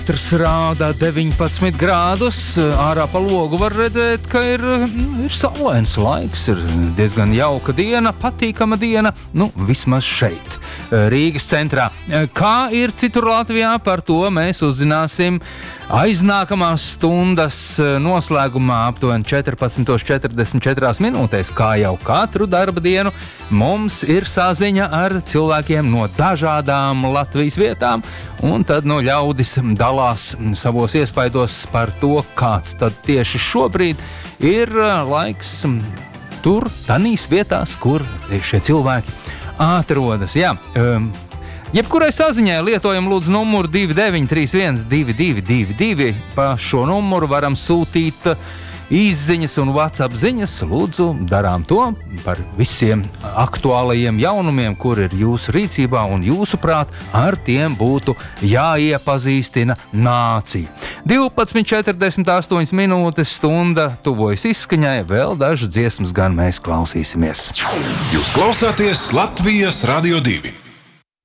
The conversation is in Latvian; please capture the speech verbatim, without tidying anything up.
Rādā deviņpadsmit grādus, ārā pa logu var redzēt, ka ir, ir saulains laiks, ir diezgan jauka diena, patīkama diena, nu, vismaz šeit, Rīgas centrā. Kā ir citur Latvijā, par to mēs uzzināsim aiznākamās stundas noslēgumā aptuveni četrpadsmit četrdesmit četri minūtēs, kā jau katru darba dienu mums ir saziņa ar cilvēkiem no dažādām Latvijas vietām, un tad no ļaudis dalās savos iespaidos par to, kāds tad tieši šobrīd ir laiks tur, tanīs vietās, kur šie cilvēki atrodas. Jā, um, jebkurai saziņai lietojam lūdzu numuru divi deviņi trīs viens divi divi divi divi. Pa šo numuru varam sūtīt izziņas un WhatsApp ziņas. Lūdzu, darām to par visiem aktuālajiem jaunumiem, kur ir jūsu rīcībā, un jūsuprāt, ar tiem būtu jāiepazīstina nācija. divpadsmit četrdesmit astoņas minūtes, stunda tuvojas izskaņai, vēl dažas dziesmas gan mēs klausīsimies. Jūs klausāties Latvijas Radio divi.